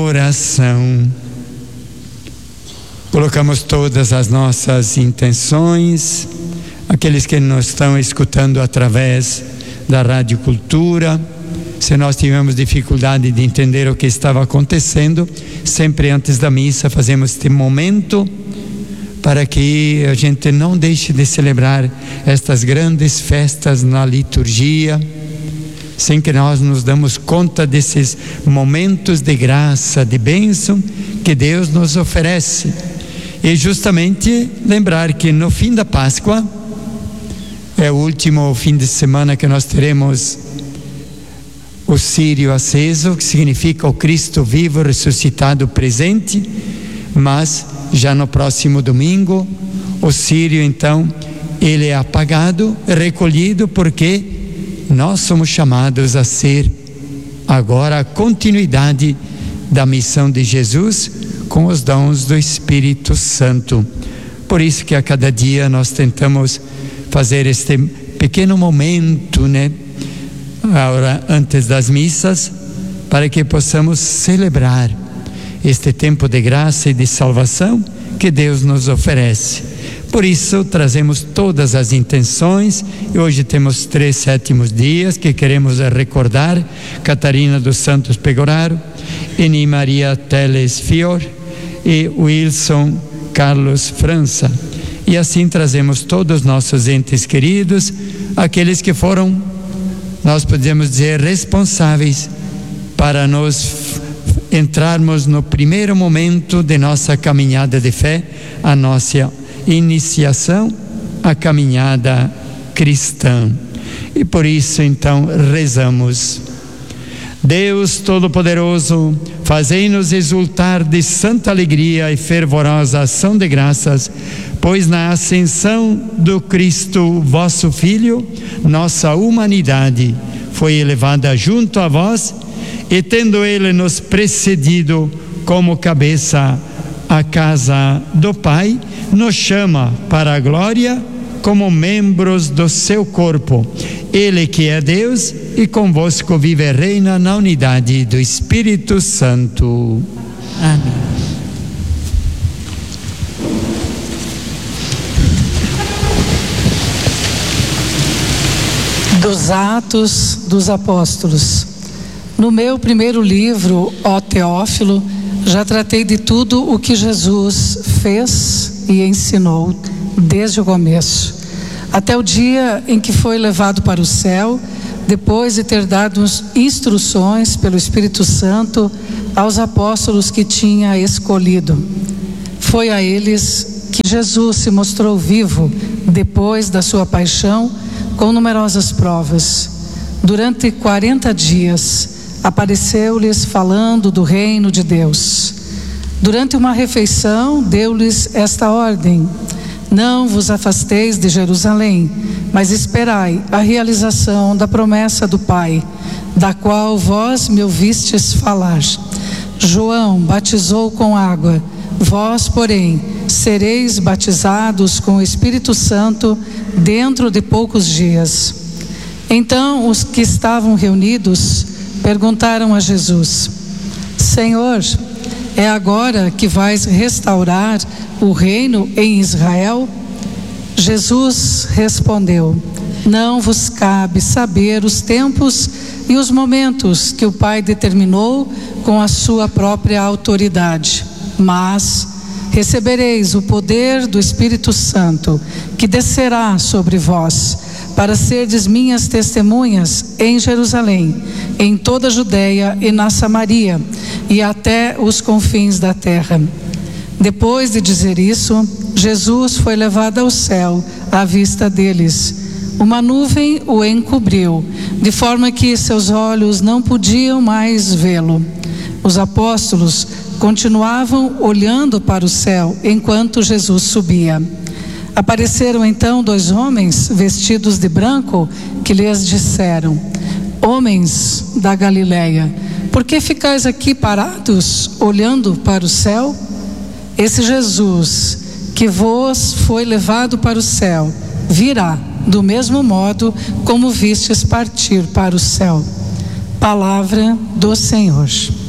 Oração. Colocamos todas as nossas intenções, aqueles que nos estão escutando através da Rádio Cultura. Se nós tivermos dificuldade de entender o que estava acontecendo, sempre antes da missa fazemos este momento para que a gente não deixe de celebrar estas grandes festas na liturgia, sem que nós nos damos conta desses momentos de graça, de bênção que Deus nos oferece. E justamente lembrar que no fim da Páscoa, é o último fim de semana que nós teremos o círio aceso, que significa o Cristo vivo, ressuscitado, presente, mas já no próximo domingo, o círio então, ele é apagado, recolhido, porque nós somos chamados a ser agora a continuidade da missão de Jesus com os dons do Espírito Santo. Por isso que a cada dia nós tentamos fazer este pequeno momento, antes das missas, para que possamos celebrar este tempo de graça e de salvação que Deus nos oferece. Por isso trazemos todas as intenções, e hoje temos 3 sétimos dias que queremos recordar: Catarina dos Santos Pegoraro, Eni Maria Teles Fior e Wilson Carlos França. E assim trazemos todos os nossos entes queridos, aqueles que foram, nós podemos dizer, responsáveis para nós entrarmos no primeiro momento de nossa caminhada de fé, a nossa iniciação, a caminhada cristã. E por isso então rezamos: Deus Todo-Poderoso, fazei-nos exultar de santa alegria e fervorosa ação de graças, pois na ascensão do Cristo, vosso Filho, nossa humanidade foi elevada junto a vós, e tendo Ele nos precedido como cabeça à casa do Pai, nos chama para a glória como membros do seu corpo. Ele que é Deus e convosco vive e reina na unidade do Espírito Santo. Amém. Dos Atos dos Apóstolos. No meu primeiro livro, ó Teófilo, já tratei de tudo o que Jesus fez e ensinou desde o começo, até o dia em que foi levado para o céu, depois de ter dado instruções pelo Espírito Santo aos apóstolos que tinha escolhido. Foi a eles que Jesus se mostrou vivo depois da sua paixão, com numerosas provas. Durante 40 dias apareceu-lhes falando do reino de Deus. Durante uma refeição deu-lhes esta ordem: não vos afasteis de Jerusalém, mas esperai a realização da promessa do Pai, da qual vós me ouvistes falar. João batizou com água, vós, porém, sereis batizados com o Espírito Santo dentro de poucos dias. Então os que estavam reunidos perguntaram a Jesus: Senhor, é agora que vais restaurar o reino em Israel? Jesus respondeu: não vos cabe saber os tempos e os momentos que o Pai determinou com a sua própria autoridade, mas recebereis o poder do Espírito Santo, que descerá sobre vós, para serdes minhas testemunhas em Jerusalém, em toda a Judeia e na Samaria, e até os confins da terra. Depois de dizer isso, Jesus foi levado ao céu à vista deles. Uma nuvem o encobriu, de forma que seus olhos não podiam mais vê-lo. Os apóstolos continuavam olhando para o céu enquanto Jesus subia. Apareceram então 2 homens vestidos de branco que lhes disseram: homens da Galileia, por que ficais aqui parados, olhando para o céu? Esse Jesus que vos foi levado para o céu virá do mesmo modo como vistes partir para o céu. Palavra do Senhor.